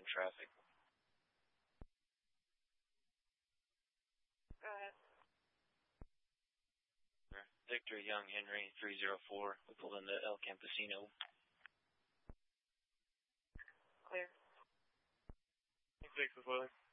traffic. Go ahead. Victor Young Henry 304. We pulled into El Campesino. Clear. 6 is Willie.